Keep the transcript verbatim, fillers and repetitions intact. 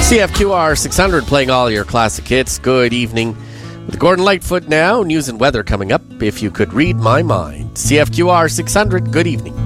C F Q R six hundred playing all your classic hits. Good evening. With Gordon Lightfoot now, news and weather coming up. If you could read my mind. C F Q R six hundred, good evening.